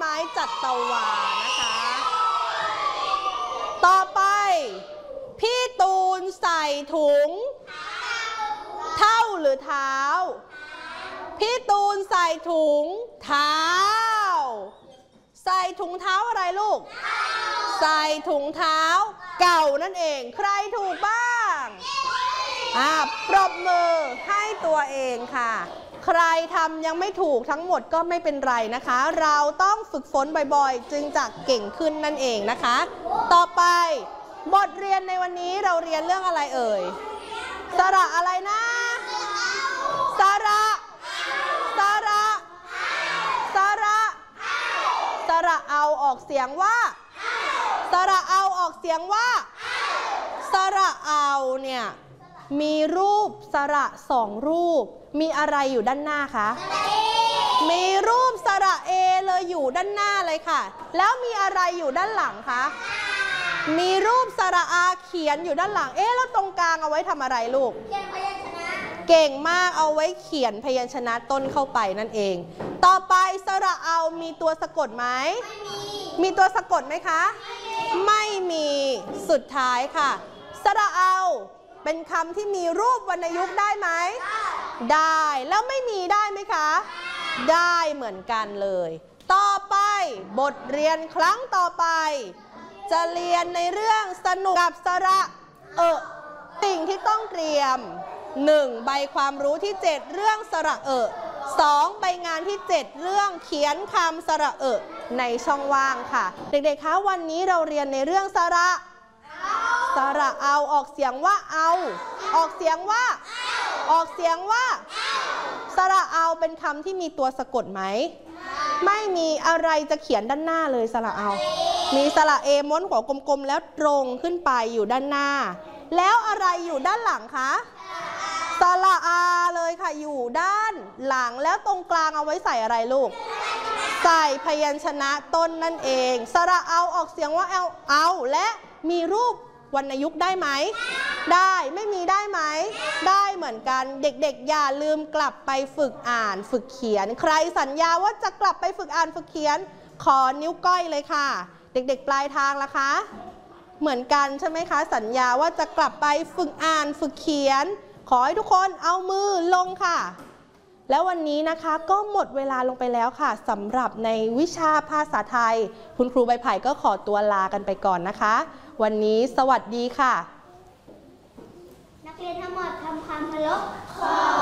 ม้จัตวานะคะต่อไปพี่ตูนใส่ถุงเท้าหรือเท้าพี่ตูนใส่ถุงเท้าใส่ถุงเท้าอะไรลูกใส่ถุงเท้าเก่านั่นเองใครถูกบ้างปรบมือให้ตัวเองค่ะใครทำยังไม่ถูกทั้งหมดก็ไม่เป็นไรนะคะเราต้องฝึกฝนบ่อยๆจึงจะเก่งขึ้นนั่นเองนะคะต่อไปบทเรียนในวันนี้เราเรียนเรื่องอะไรเอ่ยสระอะไรนะสระสระสระสระเอาออกเสียงว่าสระเอาออกเสียงว่าสระเอาเนี่ยมีรูปสระ2รูปมีอะไรอยู่ด้านหน้าคะมีรูปสระเอเลยอยู่ด้านหน้าเลยค่ะแล้วมีอะไรอยู่ด้านหลังคะมีรูปสระอาเขียนอยู่ด้านหลังแล้วตรงกลางเอาไว้ทำอะไรลูกเก่งมากเอาไว้เขียนพยัญชนะต้นเข้าไปนั่นเองต่อไปสระเอามีตัวสะกดไหมมีตัวสะกดไหมคะไม่มีสุดท้ายค่ะสระเอาเป็นคำที่มีรูปวรรณยุกต์ได้ไหมได้แล้วไม่มีได้ไหมคะได้เหมือนกันเลยต่อไปบทเรียนครั้งต่อไปจะเรียนในเรื่องสนุกกับสระสิ่งที่ต้องเตรียม1ใบความรู้ที่7เรื่องสระ2ใบงานที่7เรื่องเขียนคำสระในช่องว่างค่ะเด็กๆคะวันนี้เราเรียนในเรื่องสระเอาออกเสียงว่าเอาออกเสียงว่าออกเสียงว่าสระเอาเป็นคำที่มีตัวสะกดไหมไม่มีอะไรจะเขียนด้านหน้าเลยสระเอามีสระเอม้วนหัวกลมๆแล้วตรงขึ้นไปอยู่ด้านหน้าแล้วอะไรอยู่ด้านหลังคะสระอาเลยค่ะอยู่ด้านหลังแล้วตรงกลางเอาไว้ใส่อะไรลูกใส่พยัญชนะต้นนั่นเองสระเอาออกเสียงว่าเอาและมีรูปวรรณยุกต์ได้ไหมได้ไม่มีได้ไหมได้เหมือนกันเด็กๆอย่าลืมกลับไปฝึกอ่านฝึกเขียนใครสัญญาว่าจะกลับไปฝึกอ่านฝึกเขียนขอนิ้วก้อยเลยค่ะเด็กๆปลายทางล่ะคะเหมือนกันใช่ไหมคะสัญญาว่าจะกลับไปฝึกอ่านฝึกเขียนขอให้ทุกคนเอามือลงค่ะแล้ววันนี้นะคะก็หมดเวลาลงไปแล้วค่ะสำหรับในวิชาภาษาไทยคุณครูใบไผ่ก็ขอตัวลากันไปก่อนนะคะวันนี้สวัสดีค่ะนักเรียนทั้งหมดทำความเคารพ